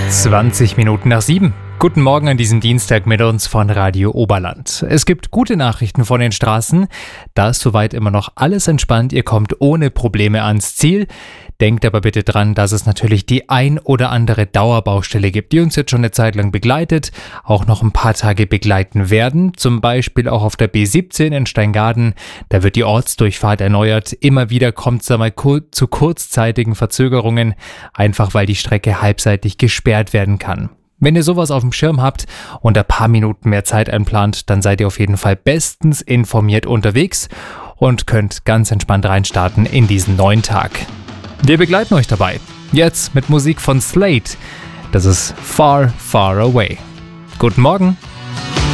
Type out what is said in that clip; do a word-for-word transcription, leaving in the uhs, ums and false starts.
zwanzig Minuten nach sieben. Guten Morgen an diesem Dienstag mit uns von Radio Oberland. Es gibt gute Nachrichten von den Straßen. Da ist soweit immer noch alles entspannt. Ihr kommt ohne Probleme ans Ziel. Denkt aber bitte dran, dass es natürlich die ein oder andere Dauerbaustelle gibt, die uns jetzt schon eine Zeit lang begleitet, auch noch ein paar Tage begleiten werden. Zum Beispiel auch auf der B siebzehn in Steingaden. Da wird die Ortsdurchfahrt erneuert. Immer wieder kommt es da mal kur- zu kurzzeitigen Verzögerungen, einfach weil die Strecke halbseitig gesperrt werden kann. Wenn ihr sowas auf dem Schirm habt und ein paar Minuten mehr Zeit einplant, dann seid ihr auf jeden Fall bestens informiert unterwegs und könnt ganz entspannt reinstarten in diesen neuen Tag. Wir begleiten euch dabei. Jetzt mit Musik von Slade. Das ist Far, Far Away. Guten Morgen.